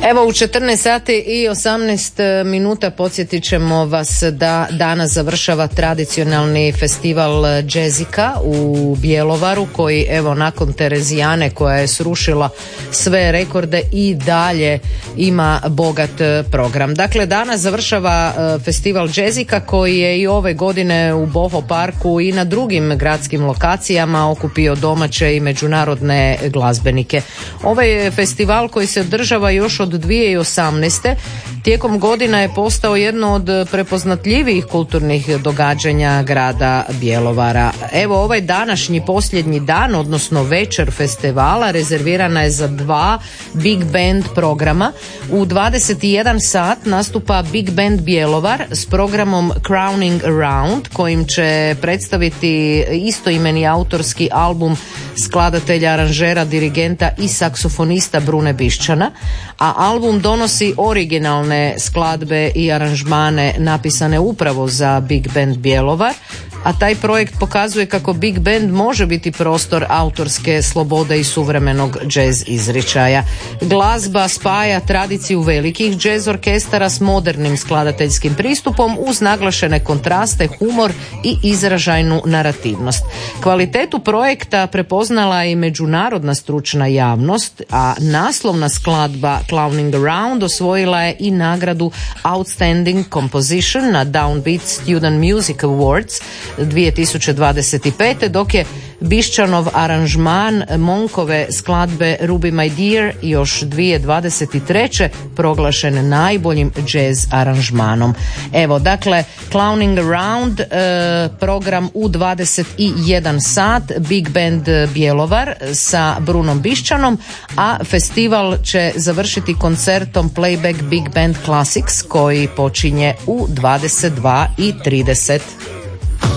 Evo u 14 sati i 18 minuta podsjetit ćemo vas da danas završava tradicionalni festival Jazzika u Bjelovaru koji evo nakon Terezijane koja je srušila sve rekorde i dalje ima bogat program. Dakle, danas završava festival Jazzika koji je i ove godine u Boho parku i na drugim gradskim lokacijama okupio domaće i međunarodne glazbenike. Ovaj festival koji se održava još od 2018. tijekom godina je postao jedno od prepoznatljivijih kulturnih događanja grada Bjelovara. Evo ovaj današnji posljednji dan, odnosno večer festivala rezervirana je za 2 Big Band programa. U 21 sat nastupa Big Band Bjelovar s programom Crowning Around kojim će predstaviti istoimeni autorski album skladatelja, aranžera, dirigenta i saksofonista Brune Bišćana, a album donosi originalne skladbe i aranžmane napisane upravo za Big Band Bjelovar, a taj projekt pokazuje kako Big Band može biti prostor autorske slobode i suvremenog jazz izričaja. Glazba spaja tradiciju velikih jazz orkestara s modernim skladateljskim pristupom uz naglašene kontraste, humor i izražajnu narativnost. Kvalitetu projekta prepoznala je i međunarodna stručna javnost, a naslovna skladba Clowning Around osvojila je i nagradu Outstanding Composition na Downbeat Student Music Awards 2025. dok je Bišćanov aranžman Monkove skladbe Ruby My Dear još 2023. proglašen najboljim jazz aranžmanom. Evo, dakle, Clowning Around, program u 21 sat, Big Band Bjelovar sa Brunom Bišćanom, a festival će završiti koncertom Playback Big Band Classics koji počinje u 22:30.